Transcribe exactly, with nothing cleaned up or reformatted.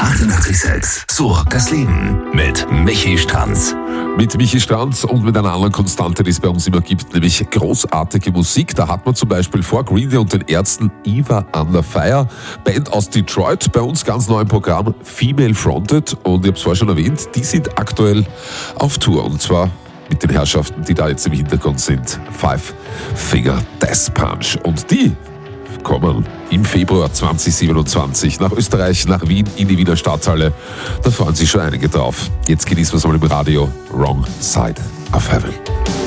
achtundachtzig Komma sechs Surkas Leben mit Michi Stranz. Mit Michi Stranz und mit einer anderen Konstante, die es bei uns immer gibt, nämlich großartige Musik. Da hat man zum Beispiel vor Green Day und den Ärzten Eva Under Fire, Band aus Detroit, bei uns ganz neu im Programm, Female Fronted. Und ich habe es vorher schon erwähnt, die sind aktuell auf Tour. Und zwar mit den Herrschaften, die da jetzt im Hintergrund sind. Five Finger Death Punch. Und die kommen im Februar zwanzig siebenundzwanzig nach Österreich, nach Wien, in die Wiener Stadthalle. Da freuen sich schon einige drauf. Jetzt genießen wir es mal im Radio. Wrong Side of Heaven.